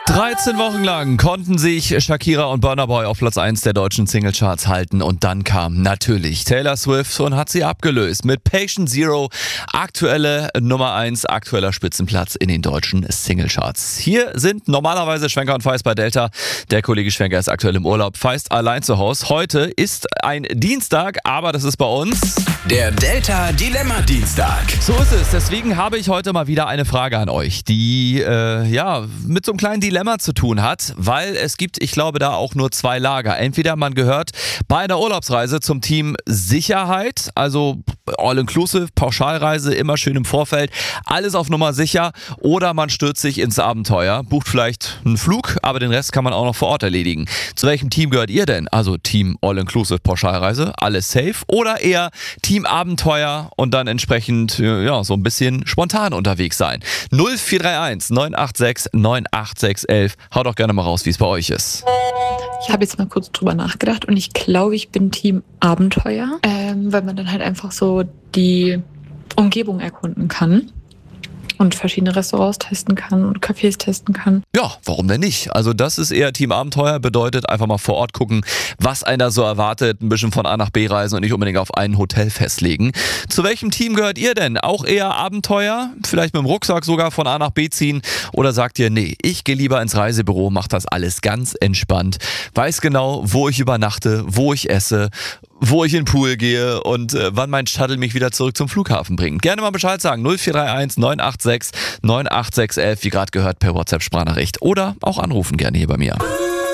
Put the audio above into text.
13 Wochen lang konnten sich Shakira und Burna Boy auf Platz 1 der deutschen Singlecharts halten und dann kam natürlich Taylor Swift und hat sie abgelöst mit Patient Zero, aktuelle Nummer 1, aktueller Spitzenplatz in den deutschen Singlecharts. Hier sind normalerweise Schwenker und Feist bei Delta. Der Kollege Schwenker ist aktuell im Urlaub, Feist allein zu Hause. Heute ist ein Dienstag, aber das ist bei uns der Delta Dilemma Dienstag. So ist es. Deswegen habe ich heute mal wieder eine Frage an euch, die mit so einem kleinen Dilemma zu tun hat, weil es gibt, ich glaube, da auch nur zwei Lager. Entweder man gehört bei einer Urlaubsreise zum Team Sicherheit, also All-Inclusive, Pauschalreise, immer schön im Vorfeld, alles auf Nummer sicher, oder man stürzt sich ins Abenteuer, bucht vielleicht einen Flug, aber den Rest kann man auch noch vor Ort erledigen. Zu welchem Team gehört ihr denn? Also Team All-Inclusive, Pauschalreise, alles safe, oder eher Team Abenteuer und dann entsprechend so ein bisschen spontan unterwegs sein? 0431 986 98611. Haut doch gerne mal raus, wie es bei euch ist. Ich habe jetzt mal kurz drüber nachgedacht und ich glaube, ich bin Team Abenteuer, weil man dann halt einfach so die Umgebung erkunden kann und verschiedene Restaurants testen kann und Cafés testen kann. Ja, warum denn nicht? Also das ist eher Team Abenteuer, bedeutet einfach mal vor Ort gucken, was einen da so erwartet, ein bisschen von A nach B reisen und nicht unbedingt auf ein Hotel festlegen. Zu welchem Team gehört ihr denn? Auch eher Abenteuer? Vielleicht mit dem Rucksack sogar von A nach B ziehen? Oder sagt ihr, nee, ich gehe lieber ins Reisebüro, mache das alles ganz entspannt, weiß genau, wo ich übernachte, wo ich esse, wo ich in den Pool gehe und wann mein Shuttle mich wieder zurück zum Flughafen bringt. Gerne mal Bescheid sagen. 0431 986 98611, wie gerade gehört, per WhatsApp-Sprachnachricht. Oder auch anrufen gerne hier bei mir.